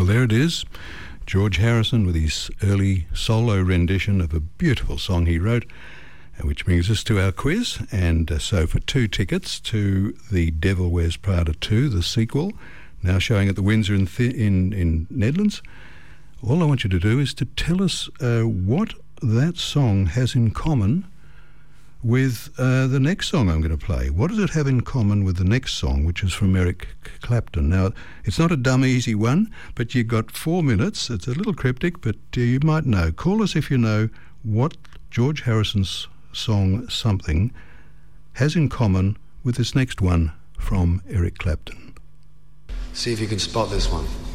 there it is. George Harrison with his early solo rendition of a beautiful song he wrote, which brings us to our quiz. And so for 2 tickets to The Devil Wears Prada 2, the sequel, now showing at the Windsor in Nedlands, all I want you to do is to tell us what that song has in common with the next song I'm going to play. What does it have in common with the next song, which is from Eric Clapton? Now, it's not a dumb, easy one, but you've got 4 minutes. It's a little cryptic, but you might know. Call us if you know what George Harrison's song Something has in common with this next one from Eric Clapton. See if you can spot this one.